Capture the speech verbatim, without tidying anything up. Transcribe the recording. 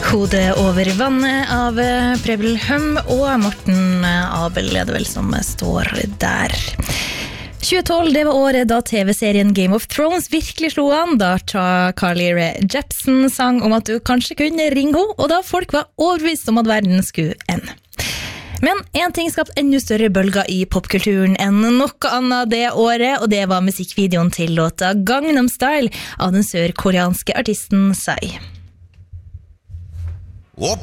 Hodet over vannet av Prebble Hum og Morten Abel er det vel som står der. tjue tolv, det var året da T V-serien Game of Thrones virkelig slo an, da Carly Rae Jepsen sang om at du kanskje kunne ringe henne, og da folk var overbevist om at verden skulle ende. Men en ting skapte enda større bølger i popkulturen enn noe annet det året, og det var musikkvideoen til låta Gangnam Style av den sørkoreanske artisten Psy.